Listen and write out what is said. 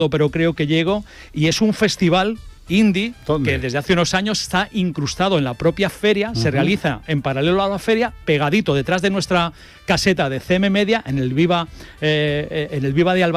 pero creo que llego, y es un festival indie. ¿Dónde? Que desde hace unos años está incrustado en la propia feria, se realiza en paralelo a la feria, pegadito detrás de nuestra caseta de CM Media, en el Viva de Albacete.